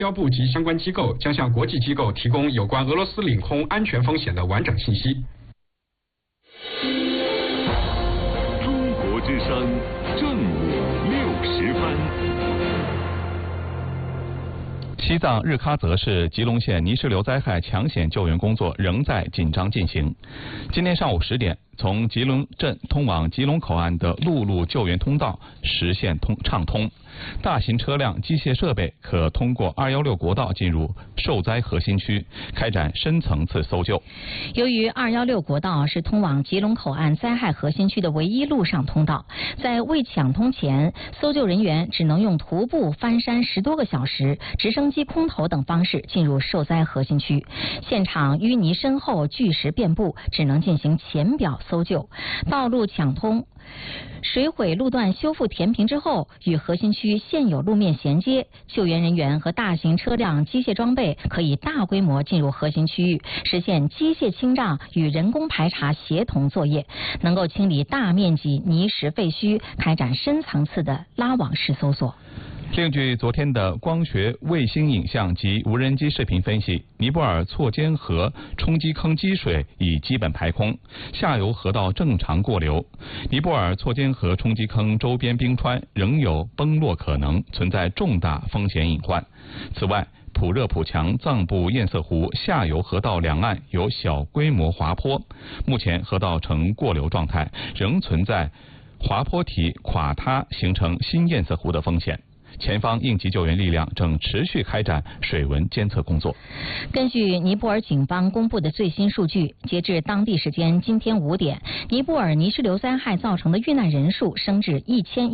标部及相关机构将向国际机构提供有关俄罗斯领空安全风险的完整信息。 中国之声正午60分。 西藏日喀则市吉隆县泥石流灾害抢险救援工作仍在紧张进行。今天上午10点，从吉隆镇通往吉隆口岸的陆路救援通道实现畅通，大型车辆、机械设备可通过216国道进入受灾核心区，开展深层次搜救。 由于216国道是通往吉隆口岸灾害核心区的唯一陆上通道，在未抢通前，搜救人员只能用徒步翻山10多个小时、直升机空投等方式进入受灾核心区。现场淤泥深厚，巨石遍布，只能进行浅表搜救。道路抢通，水毁路段修复填平之后，与核心区现有路面衔接，救援人员和大型车辆、机械装备可以大规模进入核心区域，实现机械清障与人工排查协同作业，能够清理大面积泥石废墟，开展深层次的拉网式搜索。 另据昨天的光学卫星影像及无人机视频分析，尼泊尔错尖河冲积坑积水已基本排空，下游河道正常过流。尼泊尔错尖河冲积坑周边冰川仍有崩落可能，存在重大风险隐患。此外，普热普强藏布堰塞湖下游河道两岸有小规模滑坡，目前河道呈过流状态，仍存在滑坡体垮塌形成新堰塞湖的风险。前方应急救援力量正持续开展水文监测工作。 根据尼泊尔警方公布的最新数据，截至当地时间今天5点，尼泊尔泥石流灾害造成的遇难人数升至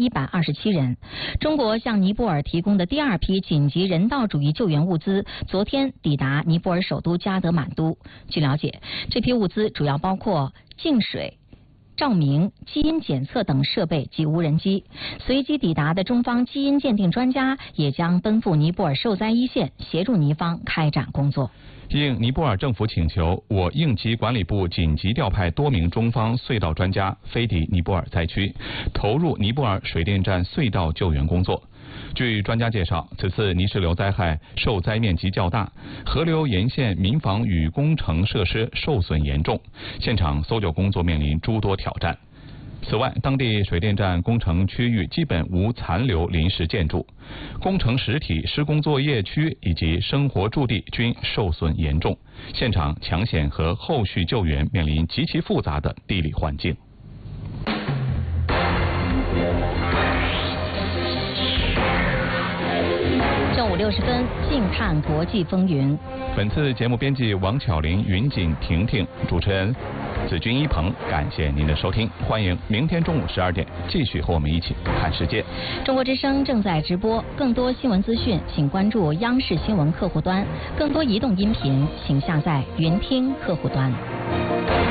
1127人。中国向尼泊尔提供的第2批紧急人道主义救援物资昨天抵达尼泊尔首都加德满都。据了解，这批物资主要包括净水、照明、基因检测等设备及无人机。随即抵达的中方基因鉴定专家也将奔赴尼泊尔受灾一线，协助尼方开展工作。 应尼泊尔政府请求，我应急管理部紧急调派多名中方隧道专家飞抵尼泊尔灾区，投入尼泊尔水电站隧道救援工作。据专家介绍，此次泥石流灾害受灾面积较大，河流沿线民房与工程设施受损严重，现场搜救工作面临诸多挑战。此外，当地水电站工程区域基本无残留临时建筑，工程实体、施工作业区以及生活驻地均受损严重，现场抢险和后续救援面临极其复杂的地理环境。 正午60分，静看国际风云。 本次节目编辑王巧玲、云锦、婷婷，主持人子君一鹏，感谢您的收听，欢迎明天中午12点继续和我们一起看世界。 中国之声正在直播，更多新闻资讯请关注央视新闻客户端，更多移动音频请下载云听客户端。